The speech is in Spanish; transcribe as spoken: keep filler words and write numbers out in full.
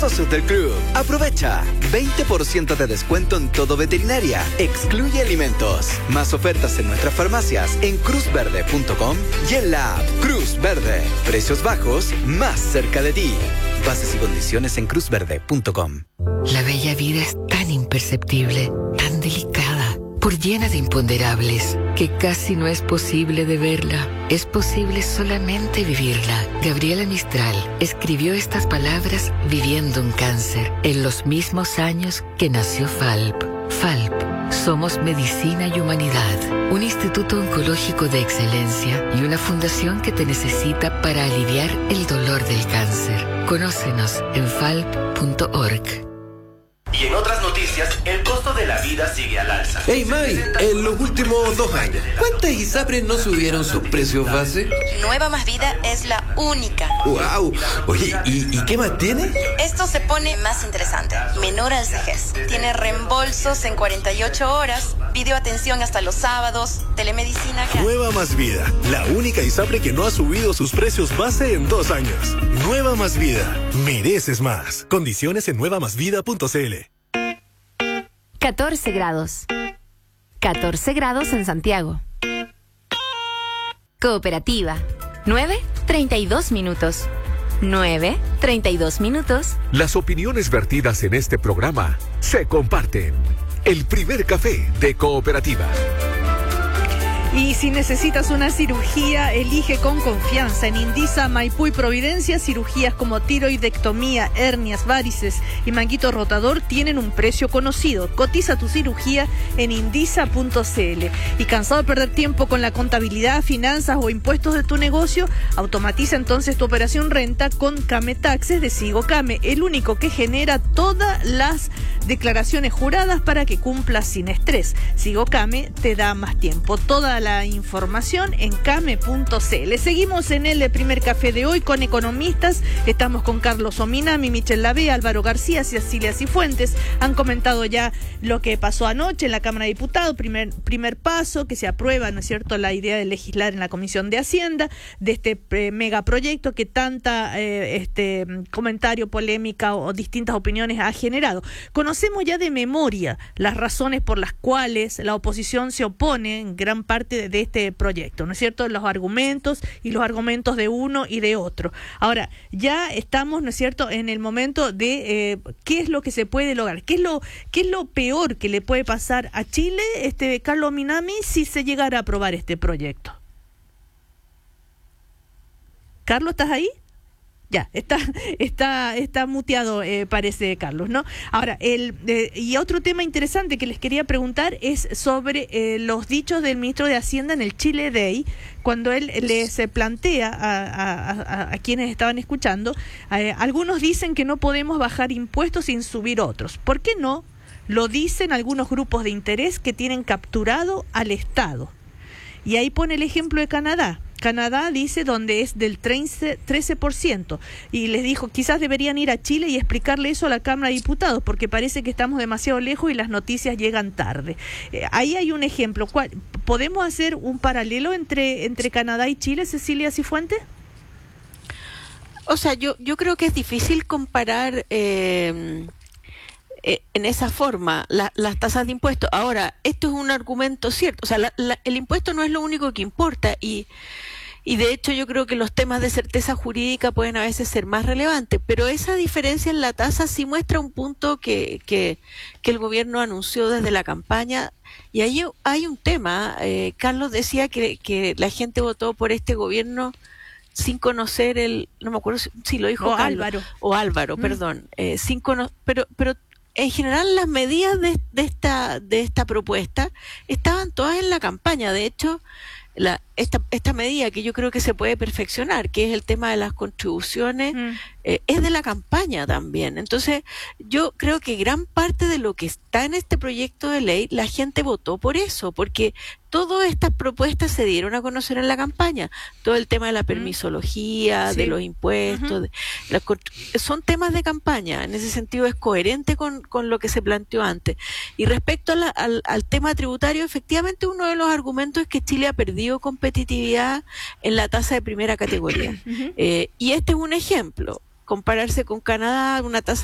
socios del club. Aprovecha veinte por ciento de descuento en todo veterinaria. Excluye alimentos. Más ofertas en nuestras farmacias en cruz verde punto com y en la app Cruz Verde. Precios bajos más cerca de ti. Bases y condiciones en cruz verde punto com. La bella vida es tan imperceptible, tan delicada, por llena de imponderables, que casi no es posible de verla. Es posible solamente vivirla. Gabriela Mistral escribió estas palabras viviendo un cáncer, en los mismos años que nació F A L P. F A L P, somos medicina y humanidad, un instituto oncológico de excelencia y una fundación que te necesita para aliviar el dolor del cáncer. Conócenos en falp punto org. Y en otras noticias, el costo de la vida sigue al alza. Hey May, en los últimos dos años, ¿cuántas ISAPRES no subieron sus precios base? Nueva Más Vida es la única. ¡Wow! Oye, ¿y, y qué más tiene? Esto se pone más interesante. Menor al vejez. Tiene reembolsos en cuarenta y ocho horas, videoatención hasta los sábados, telemedicina. Nueva Más Vida, la única ISAPRE que no ha subido sus precios base en dos años. Nueva Más Vida, mereces más. Condiciones en nueva más vida punto c l. catorce grados. catorce grados en Santiago. Cooperativa. nueve, treinta y dos minutos. nueve, treinta y dos minutos. Las opiniones vertidas en este programa se comparten. El primer café de Cooperativa. Y si necesitas una cirugía, elige con confianza. En Indisa, Maipú y Providencia, cirugías como tiroidectomía, hernias, varices y manguito rotador tienen un precio conocido. Cotiza tu cirugía en indisa punto c l. ¿Y cansado de perder tiempo con la contabilidad, finanzas o impuestos de tu negocio? Automatiza entonces tu operación renta con Came Taxes de Sigo Came, el único que genera todas las declaraciones juradas para que cumplas sin estrés. Sigo Came te da más tiempo. Toda la información en came punto c l. Seguimos en el primer café de hoy con economistas. Estamos con Carlos Ominami, Michel Lavé, Álvaro García, Cecilia Cifuentes. Han comentado ya lo que pasó anoche en la Cámara de Diputados, primer, primer paso, que se aprueba, ¿no es cierto?, la idea de legislar en la Comisión de Hacienda de este eh, megaproyecto que tanta eh, este comentario, polémica o, o distintas opiniones ha generado. Conocemos ya de memoria las razones por las cuales la oposición se opone en gran parte de, de este proyecto, ¿no es cierto?, los argumentos y los argumentos de uno y de otro. Ahora, ya estamos, ¿no es cierto?, en el momento de eh, qué es lo que se puede lograr, qué es lo, qué es lo peor que le puede pasar a Chile, este Carlos Ominami, si se llegara a aprobar este proyecto. Carlos, ¿estás ahí? Ya, está, está, está muteado, eh, parece, Carlos, ¿no? Ahora, el eh, y otro tema interesante que les quería preguntar es sobre eh, los dichos del ministro de Hacienda en el Chile Day, cuando él les plantea a, a, a, a quienes estaban escuchando, eh, algunos dicen que no podemos bajar impuestos sin subir otros. ¿Por qué no? Lo dicen algunos grupos de interés que tienen capturado al Estado. Y ahí pone el ejemplo de Canadá. Canadá dice donde es del trece por ciento y les dijo quizás deberían ir a Chile y explicarle eso a la Cámara de Diputados porque parece que estamos demasiado lejos y las noticias llegan tarde. Eh, ahí hay un ejemplo. ¿Cuál, ¿podemos hacer un paralelo entre, entre Canadá y Chile, Cecilia Cifuentes? O sea, yo, yo creo que es difícil comparar eh, eh, en esa forma la, las tasas de impuestos. Ahora, esto es un argumento cierto. O sea, la, la, el impuesto no es lo único que importa y Y de hecho yo creo que los temas de certeza jurídica pueden a veces ser más relevantes, pero esa diferencia en la tasa sí muestra un punto que, que, que el gobierno anunció desde la campaña. Y ahí hay un tema, eh, Carlos decía que, que la gente votó por este gobierno sin conocer el, no me acuerdo si, si lo dijo o Carlos, Álvaro, o Álvaro, mm. perdón, eh, sin cono, pero, pero en general las medidas de, de esta, de esta propuesta estaban todas en la campaña. De hecho, La, esta, esta medida que yo creo que se puede perfeccionar, que es el tema de las contribuciones, mm. eh, es de la campaña también. Entonces, yo creo que gran parte de lo que está en este proyecto de ley, la gente votó por eso, porque todas estas propuestas se dieron a conocer en la campaña. Todo el tema de la permisología, sí. de los impuestos, uh-huh. de, la, son temas de campaña. En ese sentido es coherente con, con lo que se planteó antes. Y respecto a la, al, al tema tributario, efectivamente uno de los argumentos es que Chile ha perdido competitividad en la tasa de primera categoría. Uh-huh. eh, y este es un ejemplo. Compararse con Canadá, una tasa